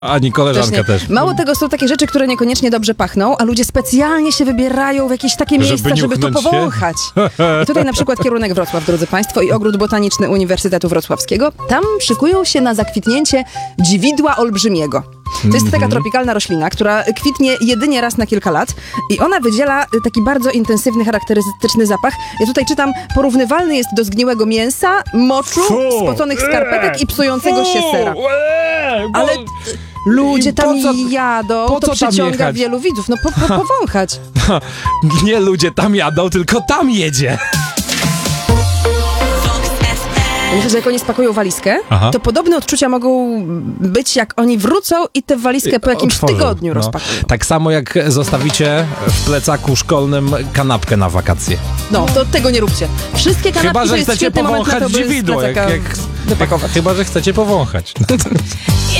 Ani koleżanka też. Mało tego, są takie rzeczy, które niekoniecznie dobrze pachną, a ludzie specjalnie się wybierają w jakieś takie miejsca, żeby to powąchać. I tutaj na przykład kierunek Wrocław, drodzy Państwo, i Ogród Botaniczny Uniwersytetu Wrocławskiego. Tam szykują się na zakwitnięcie dziwidła olbrzymiego. To jest taka tropikalna roślina, która kwitnie jedynie raz na kilka lat i ona wydziela taki bardzo intensywny, charakterystyczny zapach. Ja tutaj czytam, porównywalny jest do zgniłego mięsa, moczu, spoconych skarpetek i psującego się sera. Ale ludzie tam jadą, to przyciąga wielu widzów. No powąchać. Nie ludzie tam jadą, tylko tam jedzie. Myślę, że jak oni spakują walizkę, to podobne odczucia mogą być, jak oni wrócą i tę walizkę po jakimś tygodniu rozpakują. Tak samo jak zostawicie w plecaku szkolnym kanapkę na wakacje. No, to tego nie róbcie. Wszystkie kanapki chyba, że to jest chcecie świetny moment na to, powąchać by dziwidło. wypakować. Chyba, że chcecie powąchać.